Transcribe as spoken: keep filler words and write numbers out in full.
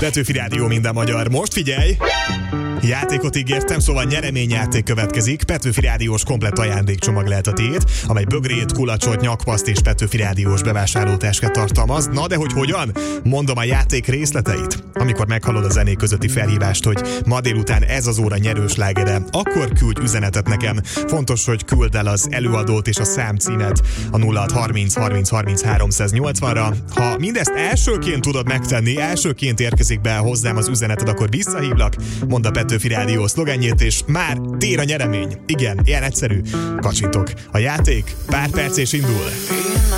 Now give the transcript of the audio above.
Petőfi Rádió, minden magyar. Most figyelj! Játékot ígértem, szóval nyereményjáték következik. Petőfi Rádiós komplett ajándékcsomag lehet a tiéd, amely bögrét, kulacsot, nyakpaszt és Petőfi Rádiós bevásárlótáskát tartalmaz. Na de hogy hogyan? Mondom a játék részleteit. Amikor meghallod a zenék közötti felhívást, hogy ma délután ez az óra nyerős lágere, akkor küldj üzenetet nekem. Fontos, hogy küldd el az előadót és a számcímet a nulla hat harminc harminc harminc háromszáznyolcvanra. Ha mindezt elsőként tudod megtenni, elsőként érkezik be hozzám az üzeneted, akkor visszahívlak, mondd a Petőfi Rádió szlogenjét, és már tér a nyeremény. Igen, ilyen egyszerű. Kacsintok. A játék pár perc és indul.